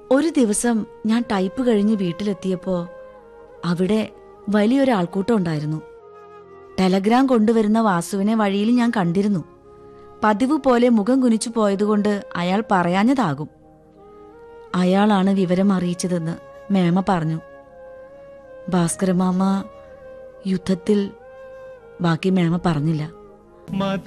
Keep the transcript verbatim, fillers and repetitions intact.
ഒരു ദിവസം ഞാൻ ടൈപ്പ് കഴിഞ്ഞ് വീട്ടിലെത്തിയപ്പോ അവിടെ വലിയൊരാൾക്കൂട്ടം ഉണ്ടായിരുന്നു. ടെലഗ്രാം കൊണ്ടുവരുന്ന വാസുവിനെ വഴിയിൽ ഞാൻ കണ്ടിരുന്നു. പതിവ് പോലെ മുഖം കുനിച്ചു പോയതുകൊണ്ട് അയാൾ പറയാഞ്ഞതാകും. അയാളാണ് വിവരം അറിയിച്ചതെന്ന് മേമ പറഞ്ഞു. ഭാസ്കരമാമ യുദ്ധത്തിൽ. ബാക്കി മേമ പറഞ്ഞില്ല.